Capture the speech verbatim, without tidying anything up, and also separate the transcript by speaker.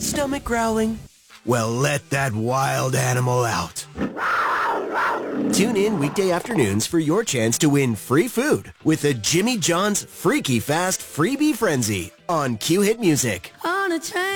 Speaker 1: Stomach growling? Well, let that wild animal out. Tune in weekday afternoons for your chance to win free food with the Jimmy John's Freaky Fast Freebie Frenzy on Q Hit Music.
Speaker 2: On a train.